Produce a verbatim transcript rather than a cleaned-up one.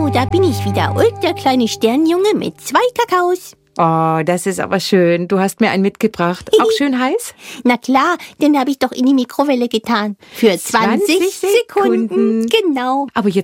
da bin ich wieder. Und der kleine Sternjunge mit zwei Kakaos. Oh, das ist aber schön. Du hast mir einen mitgebracht. Auch schön heiß? Na klar, den habe ich doch in die Mikrowelle getan. Für zwanzig, zwanzig Sekunden. Sekunden. Genau. Aber jetzt